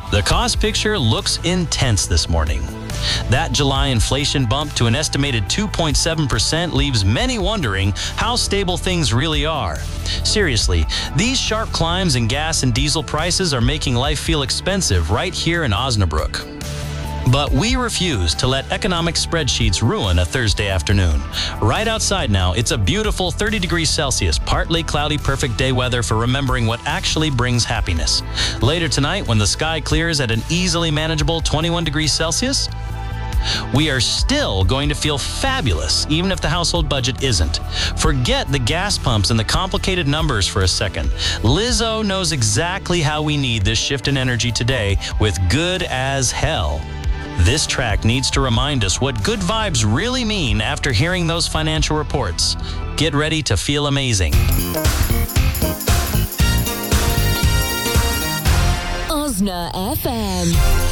The cost picture looks intense this morning. That July inflation bump to an estimated 2.7% leaves many wondering how stable things really are. Seriously, these sharp climbs in gas and diesel prices are making life feel expensive right here in Osnabrück. But we refuse to let economic spreadsheets ruin a Thursday afternoon. Right outside now, it's a beautiful 30 degrees Celsius, partly cloudy, perfect day weather for remembering what actually brings happiness. Later tonight, when the sky clears at an easily manageable 21 degrees Celsius, we are still going to feel fabulous, even if the household budget isn't. Forget the gas pumps and the complicated numbers for a second. Lizzo knows exactly how we need this shift in energy today with Good as Hell. This track needs to remind us what good vibes really mean after hearing those financial reports. Get ready to feel amazing. Osna FM.